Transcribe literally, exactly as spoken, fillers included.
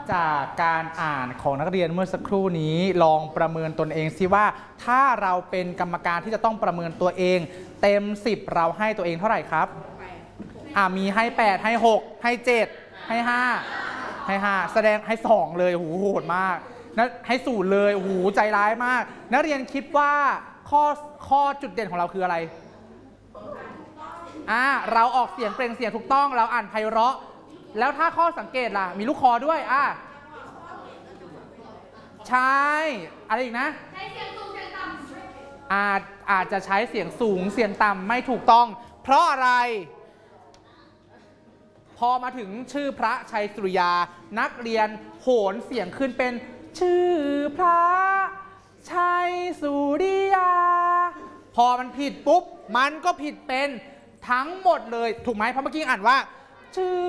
จากการอ่านของนักเรียนเมื่อสักครู่นี้ลองประเมินตนเองสิว่าถ้าเราเป็นกรรมการที่จะต้องประเมินตัวเองเต็มสิบเราให้ตัวเองเท่าไหร่ครับอ่ามีให้แปดให้หกให้เจ็ดให้ห้าให้ห้าแสดงให้สองเลยโอ้โหโหดมากนะให้ศูนย์เลยโอ้โหใจร้ายมากนักเรียนคิดว่าข้อข้อจุดเด่นของเราคืออะไรอ่าเราออกเสียงเปล่งเสียงถูกต้องเราอ่านไพเราะแล้วถ้าข้อสังเกตล่ะมีลูกคอด้วยอ่ะใช่อะไรอีกนะใช้เสียงสูงเสียงต่ำอาจอาจจะใช้เสียงสูงเสียงต่ำไม่ถูกต้องเพราะอะไรพอมาถึงชื่อพระชัยสุริยานักเรียนโหนเสียงขึ้นเป็นชื่อพระชัยสุริยาพอมันผิดปุ๊บมันก็ผิดเป็นทั้งหมดเลยถูกไหมเพราะเมื่อกี้อ่านว่าชื่อ